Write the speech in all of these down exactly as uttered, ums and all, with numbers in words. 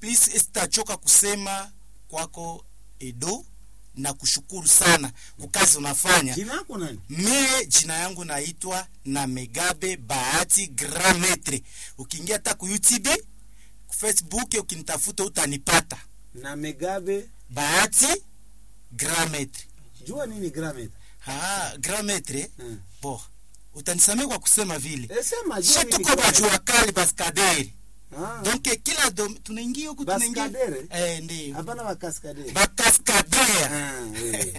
please sitachoka kusema kwako Edo na kushukuru sana kwa kazi unafanya. Jina lako nani? Mie jina yangu naitwa Namegabe Bahati Grand Maître. Ukiingia hata ku YouTube, ku Facebook ukinitafuta utanipata. Namegabe Bahati Grand Maître. Jua nini Grand Maître? Ah, Grand Maître. Hmm. Bo. Utanisamea kwa kusema vile. Eh, sema jua nini? Tuko bajua kali baskaderi. Ah. Donc kila dom tunaingia huko tunaingia. Baskadere? Eh, ndio. Hapana bakaskadere. Bakaskadere. Ah, eh.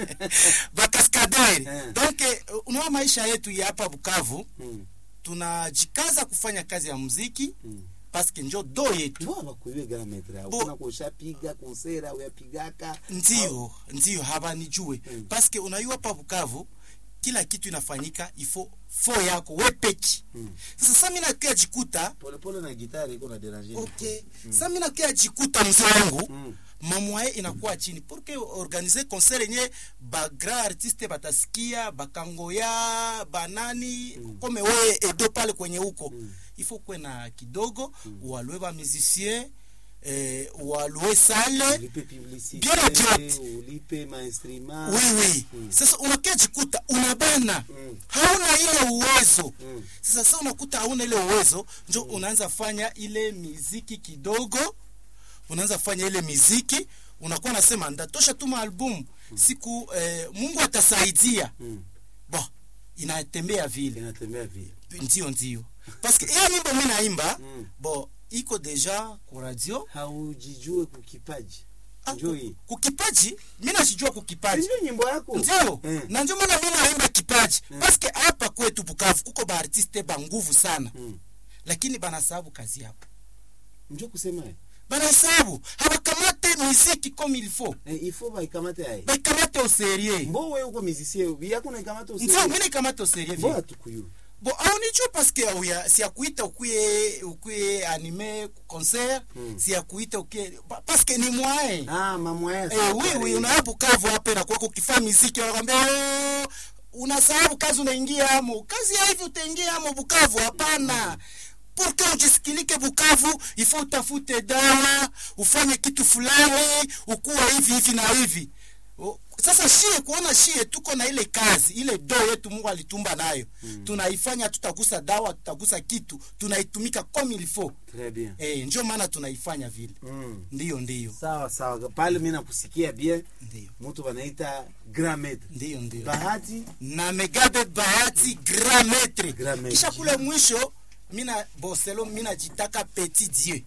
Bakaskadere. Eh. Donc unaona maisha yetu ya hapa Bukavu, Hmm. tunajikaza kufanya kazi ya muziki. Hmm. Paske njo do yetu. Mbona bakuiwe Grand Maître? Bo- Kuna kushapiga konsera uyapigaka. Ndio, ndio habanijue. Mm. Paske unayua hapa Bukavu kila kitu inafanyika ifo fo yako we peki. Mm. Sasa sasa mimi nakia jikuta, Pole pole na gitari iko na déranger. okay. Sasa mimi nakia jikuta mzee wangu. Mm. Mamwae inakuwa chini porque organiser concert yenye ba grand artiste batasikia bakangoya banani mm. Kome wewe Edo pale kwenye huko mm. Ifo kwe na kidogo mm. Walwe ba musicien eh, walwe sale Ulipe publicité, bien adroit, ulipe mainstruments. oui oui mm. Sasa unakia jikuta unabana mm. Hauna ile uwezo mm. Sasa sasa unakuta hauna ile uwezo njo mm. Unaanza fanya ile muziki kidogo, unaanza fanya ile muziki, unakuwa nasema ndatosha tu album mm. Siku eh, Mungu atasaidia mm. Bo inatembea vile Inatembea vile. ndio ndio parce que hiyo nyimbo mimi naimba mm. Bo iko deja kwa radio, haujijue kukipaji. Njoo hii. Kukipaji mimi nasijua kukipaji. Ndio nyimbo yako. Ndio. Mm. Na ndio maana mimi naimba kipaji. Mm. Parce que hapa kwetu Bukavu kuko ba artiste ba nguvu sana. Mm. Lakini banasababu kazi hapo. Njoo kusema eh. Banasababu hawakamate muziki comme il faut. Eh, il faut baikamate hai. Baikamate au sérieux. Mbo wewe uko musicien, yako na ikamate au sérieux. Ndio mimi nikamate au sérieux. Mbo atukuyu. Bon, aonicho parce que uya si akuita ukuye ukuye anime concert, mm. Si akuita ukuye parce que ni moyen. Ah, mamwaya. Eh, oui oui, una Bukavu hapa na kwako kifaa muziki wanakuambia oh, unasahau kazi unaingia amo. Kazi ya hivi utaingia amo Bukavu hapana. Mm. Pour que ujisikilike Bukavu, il faut utafute dawa, ufanye kitu fulani, ukuwa hivi hivi na hivi. O, sasa shie kuona shie tuko na ile kazi, ile do yetu Mungu alitumba nayo. Mm. Tunaifanya, tutagusa dawa, tutagusa kitu, tunaitumika comme il faut. Très bien. Eh, ndio maana tunaifanya vile. Mm. Ndio ndio. Sawa sawa. Pale mimi nakusikia bien. Ndio. Mtu wanaita Grand Maître. Ndio ndio. Bahati Namegabe Bahati Grand Maître. Grand Maître. Kisha kule mwisho mina boselo mina jitaka Petit Dieu.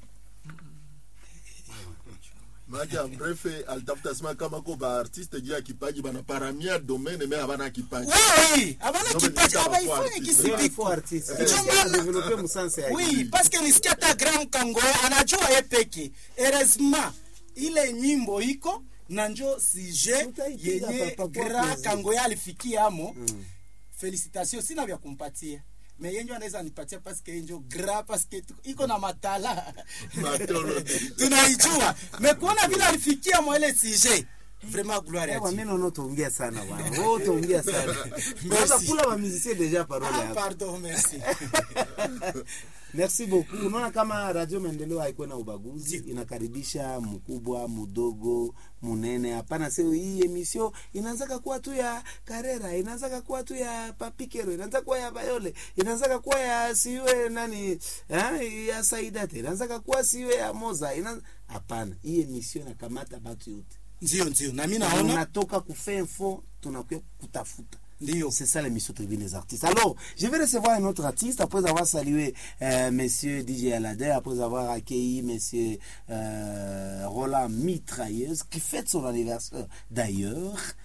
Maja mrefe alitafuta sema kama ko ba artiste jia kipaji bana paramia domaine mais abana kipaji. Oui, abana kipaji abaifanye kisipiko. Faut artiste. Njoo développer musanse yake. Oui, parce que nisikia ta Grand Kango anajua yeye peke. Heureusement ile nyimbo iko na njo sujet yenye Grand Kango alifikia amo. Mm. Félicitations, sina vya kumpatia. Mais yenjo anaweza nipatia parce que yenjo gra parce que iko na matala. Matolo. Tunaijua. Mais kuona vile alifikia mwele sujet. Vraiment gloire à Dieu. Mimi naona tuongea sana bwana. Wewe tuongea sana. Sasa kula wa musicien déjà parole yako. Ah, pardon, merci. Merci beaucoup. Unaona kama Radio Maendeleo haiko na ubaguzi, inakaribisha mkubwa, mdogo, munene. Hapana, sio hii emission inaanza kuwa tu ya Karera, inaanza kuwa tu ya Papikero, inaanza kuwa ya Bayole, inaanza kuwa ya siwe nani, eh, ya Saidate, inaanza kuwa siwe ya Moza. Ina hapana, hii emission inakamata watu yote. Ndio ndio. Na mimi naona tunatoka kufa info, tunakuwa kutafuta. Ndio. C'est ça l'émission Tribune des artistes. Alors, je vais recevoir un autre artiste après avoir salué euh, monsieur D J Alader, après avoir accueilli monsieur euh, Roland Mitrailleuse qui fête son anniversaire d'ailleurs.